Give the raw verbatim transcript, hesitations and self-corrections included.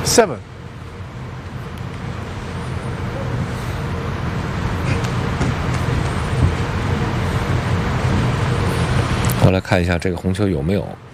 seven。 我来看一下这个红球有没有